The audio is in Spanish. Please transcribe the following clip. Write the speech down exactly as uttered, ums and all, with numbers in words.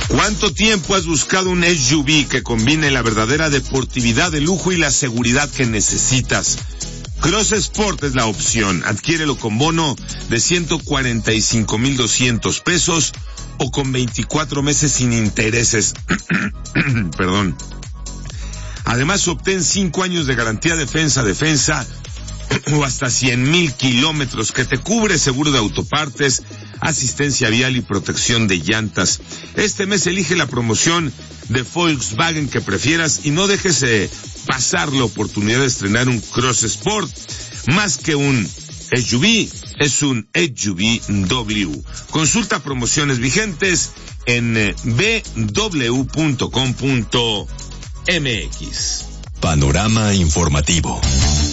¿Cuánto tiempo has buscado un S U V que combine la verdadera deportividad, el lujo y la seguridad que necesitas? Cross Sport es la opción. Adquiérelo con bono de ciento cuarenta y cinco mil doscientos pesos o con veinticuatro meses sin intereses. Perdón. Además, obtén cinco años de garantía defensa-defensa o hasta cien mil kilómetros que te cubre seguro de autopartes, asistencia vial y protección de llantas. Este mes elige la promoción de Volkswagen que prefieras y no dejes de pasar la oportunidad de estrenar un Cross Sport. Más que un S U V, es un S U V W. Consulta promociones vigentes en b w punto com punto m x. Panorama informativo.